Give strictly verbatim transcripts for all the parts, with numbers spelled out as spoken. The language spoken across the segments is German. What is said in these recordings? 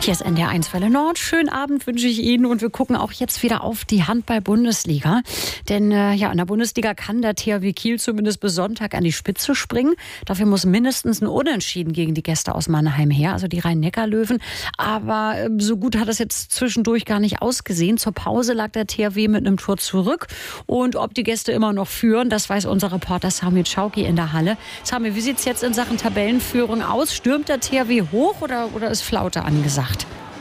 Hier ist N D R eins Welle Nord. Schönen Abend wünsche ich Ihnen und wir gucken auch jetzt wieder auf die Handball-Bundesliga. Denn äh, ja, in der Bundesliga kann der T H W Kiel zumindest bis Sonntag an die Spitze springen. Dafür muss mindestens ein Unentschieden gegen die Gäste aus Mannheim her, also die Rhein-Neckar-Löwen. Aber äh, so gut hat es jetzt zwischendurch gar nicht ausgesehen. Zur Pause lag der T H W mit einem Tor zurück. Und ob die Gäste immer noch führen, das weiß unser Reporter Sami Schauki in der Halle. Sami, wie sieht es jetzt in Sachen Tabellenführung aus? Stürmt der T H W hoch oder, oder ist Flaute angesagt?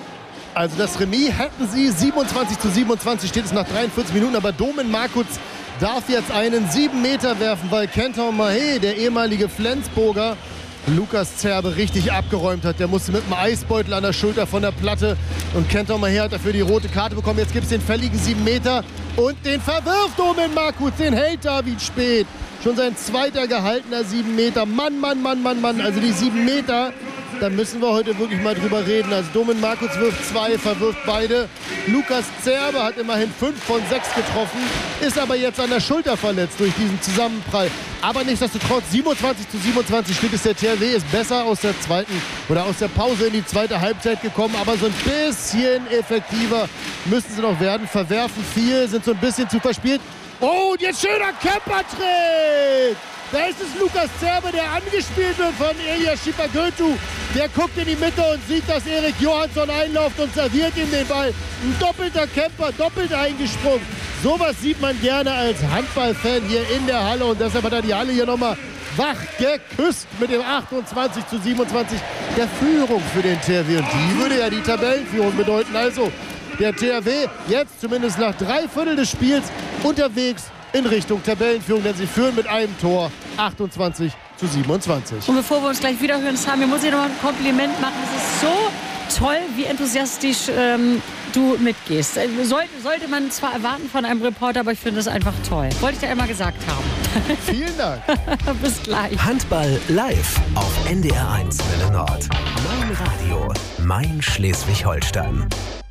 Also das Remis hätten sie, siebenundzwanzig zu siebenundzwanzig steht es nach dreiundvierzig Minuten, aber Domen Markutz darf jetzt einen sieben Meter werfen, weil Kenton Mahé, der ehemalige Flensburger, Lukas Zerbe richtig abgeräumt hat. Der musste mit einem Eisbeutel an der Schulter von der Platte und Kenton Mahé hat dafür die rote Karte bekommen. Jetzt gibt es den fälligen sieben Meter und den verwirft Domen Markutz, den hält David Speth. Schon sein zweiter gehaltener sieben Meter. Mann, Mann, Mann, Mann, Mann, also die sieben Meter... Da müssen wir heute wirklich mal drüber reden. Also Domen Markutz wirft zwei, verwirft beide. Lukas Zerbe hat immerhin fünf von sechs getroffen, ist aber jetzt an der Schulter verletzt durch diesen Zusammenprall. Aber nichtsdestotrotz, siebenundzwanzig zu siebenundzwanzig steht es. Der T H W ist besser aus der zweiten oder aus der Pause in die zweite Halbzeit gekommen. Aber so ein bisschen effektiver müssen sie noch werden. Verwerfen viel, sind so ein bisschen zu verspielt. Oh, und jetzt schöner Campertrick! Da ist es Lukas Zerbe, der angespielt wird von Elias Schipagötu. Der guckt in die Mitte und sieht, dass Erik Johansson einläuft und serviert ihm den Ball. Ein doppelter Camper, doppelt eingesprungen. Sowas sieht man gerne als Handballfan hier in der Halle. Und deshalb hat er die Halle hier nochmal wach geküsst mit dem achtundzwanzig zu siebenundzwanzig der Führung für den T H W. Und die würde ja die Tabellenführung bedeuten. Also der T H W jetzt zumindest nach drei Viertel des Spiels unterwegs in Richtung Tabellenführung, denn sie führen mit einem Tor achtundzwanzig zu siebenundzwanzig. Und bevor wir uns gleich wieder hören, Sami, muss ich noch mal ein Kompliment machen. Es ist so toll, wie enthusiastisch ähm, du mitgehst. Sollte, sollte man zwar erwarten von einem Reporter, aber ich finde es einfach toll. Wollte ich dir einmal gesagt haben. Vielen Dank. Bis gleich. Handball live auf N D R eins Welle Nord. Mein Radio, mein Schleswig-Holstein.